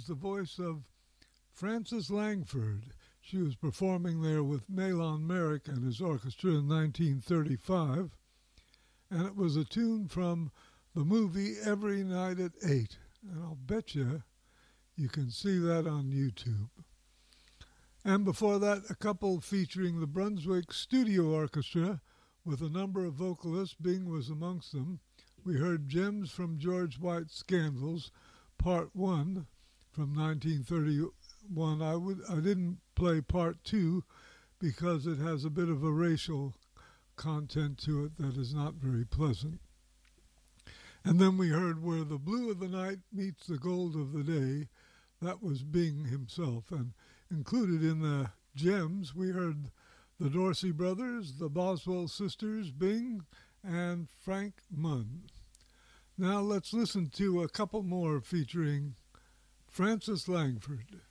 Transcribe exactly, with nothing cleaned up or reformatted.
the voice of Frances Langford. She was performing there with Malon Merrick and his orchestra in nineteen thirty-five, and it was a tune from the movie Every Night at Eight, and I'll bet you you can see that on YouTube. And before that, a couple featuring the Brunswick Studio Orchestra with a number of vocalists. Bing was amongst them. We heard Gems from George White's Scandals, Part one from nineteen thirty-one. I, would, I didn't play Part two because it has a bit of a racial content to it that is not very pleasant. And then we heard Where the Blue of the Night Meets the Gold of the Day. That was Bing himself. And included in the Gems, we heard the Dorsey Brothers, the Boswell Sisters, Bing, and Frank Munn. Now let's listen to a couple more featuring Frances Langford.